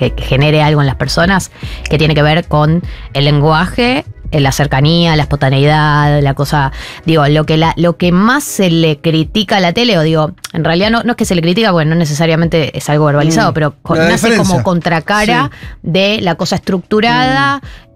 que genere algo en las personas, que tiene que ver con el lenguaje, la cercanía, la espontaneidad, la cosa, digo, lo que más se le critica a la tele, o digo, en realidad no es que se le critica, porque no necesariamente es algo verbalizado, pero nace como contracara de la cosa estructurada,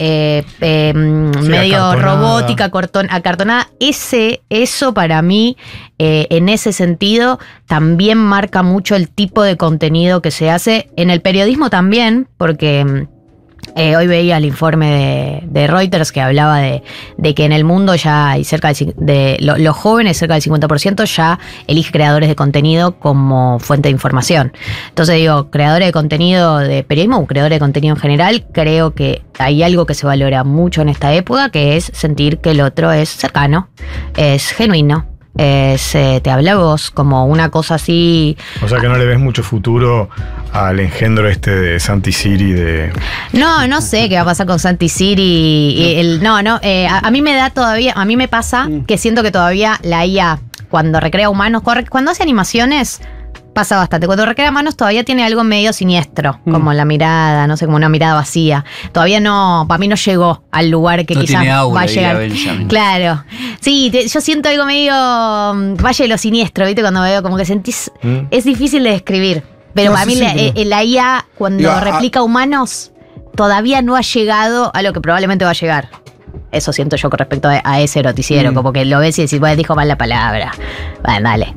medio acartonada. robótica, acartonada. Eso para mí, en ese sentido, también marca mucho el tipo de contenido que se hace en el periodismo también, porque hoy veía el informe de Reuters que hablaba de que en el mundo ya hay los jóvenes, cerca del 50% ya elige creadores de contenido como fuente de información. Entonces digo, creadores de contenido de periodismo o creadores de contenido en general, creo que hay algo que se valora mucho en esta época, que es sentir que el otro es cercano, es genuino. Te habla a vos, como una cosa así. O sea que no le ves mucho futuro al engendro de Santi Siri de... No sé qué va a pasar con Santi Siri. A mí me pasa que siento que todavía la IA, cuando recrea humanos, cuando hace animaciones, pasa bastante. Cuando recrea humanos todavía tiene algo medio siniestro, como la mirada, no sé, como una mirada vacía. Todavía para mí no llegó al lugar que no quizás va a llegar. Claro. Sí, yo siento algo medio Valle de lo Siniestro, ¿viste? Cuando veo como que sentís... Es difícil de describir. Pero para mí la IA, cuando replica humanos, todavía no ha llegado a lo que probablemente va a llegar. Eso siento yo con respecto a ese noticiero, como que lo ves y decís, bueno, dijo mal la palabra. Bueno, dale.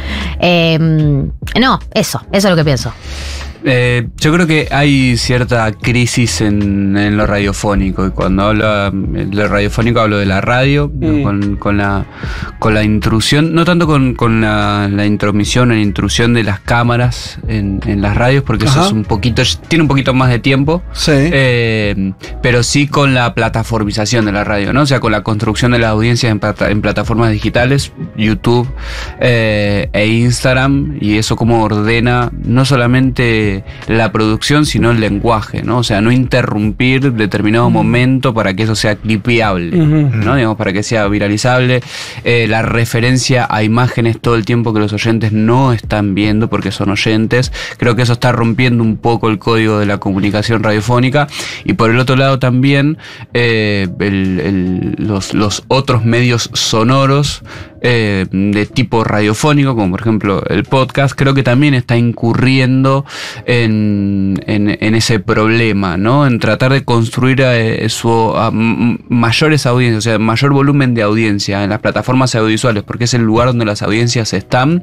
No, eso es lo que pienso. Yo creo que hay cierta crisis en lo radiofónico, y cuando hablo de lo radiofónico hablo de la radio, con la intrusión, no tanto con la intromisión o la intrusión de las cámaras en las radios, porque eso es tiene un poquito más de tiempo, pero sí con la plataformización de la radio, ¿no? O sea, con la construcción de las audiencias en plataformas digitales, YouTube e Instagram, y eso como ordena no solamente la producción, sino el lenguaje, ¿no? O sea, no interrumpir determinado momento para que eso sea clipeable, ¿no? Digamos, para que sea viralizable. La referencia a imágenes todo el tiempo que los oyentes no están viendo porque son oyentes. Creo que eso está rompiendo un poco el código de la comunicación radiofónica. Y por el otro lado también, los otros medios sonoros de tipo radiofónico, como por ejemplo el podcast, creo que también está incurriendo en ese problema, ¿no? En tratar de construir mayores audiencias, o sea, mayor volumen de audiencia en las plataformas audiovisuales, porque es el lugar donde las audiencias están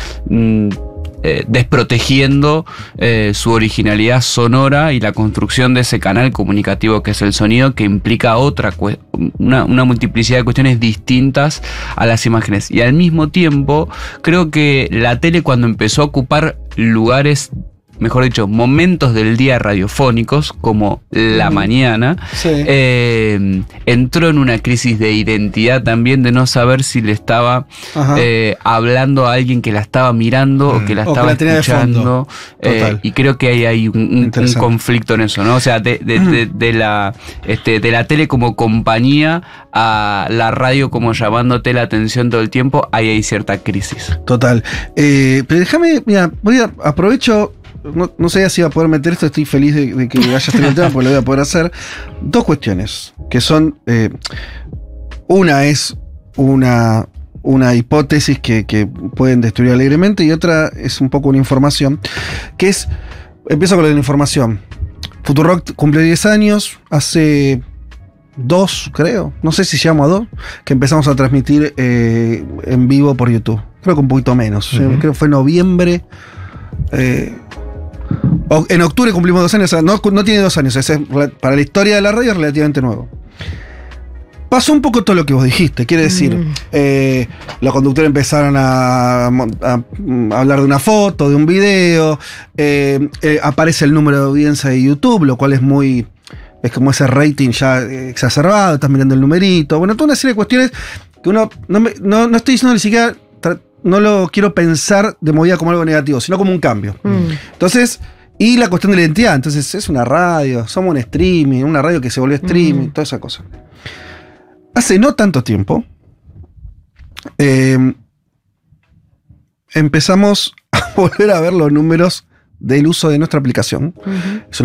desprotegiendo su originalidad sonora y la construcción de ese canal comunicativo que es el sonido, que implica una multiplicidad de cuestiones distintas a las imágenes. Y al mismo tiempo, creo que la tele, cuando empezó a ocupar lugares, mejor dicho, momentos del día radiofónicos, como la mañana, entró en una crisis de identidad también, de no saber si le estaba hablando a alguien que la estaba mirando o que la estaba escuchando. Y creo que hay un conflicto en eso, ¿no? O sea, de la tele como compañía a la radio como llamándote la atención todo el tiempo, hay cierta crisis. Total. Pero déjame, mira, aprovecho. No sé si iba a poder meter esto, estoy feliz de que hayas tenido el tema porque lo voy a poder hacer. Dos cuestiones, que son, una es una hipótesis que pueden destruir alegremente, y otra es un poco una información, que es, empiezo con la información. Futurock cumple 10 años, hace 2, creo, no sé si llegamos a 2, que empezamos a transmitir en vivo por YouTube. Creo que un poquito menos, creo que fue noviembre. En octubre cumplimos 2 años, o sea, no tiene 2 años, para la historia de la radio es relativamente nuevo. Pasó un poco todo lo que vos dijiste, quiere decir, los conductores empezaron a hablar de una foto, de un video, aparece el número de audiencia de YouTube, lo cual es como ese rating ya exacerbado, estás mirando el numerito, bueno, toda una serie de cuestiones que uno, no estoy diciendo ni siquiera, no lo quiero pensar de movida como algo negativo, sino como un cambio. Entonces, y la cuestión de la identidad, entonces es una radio, somos un streaming, una radio que se volvió streaming, toda esa cosa. Hace no tanto tiempo, empezamos a volver a ver los números del uso de nuestra aplicación. Es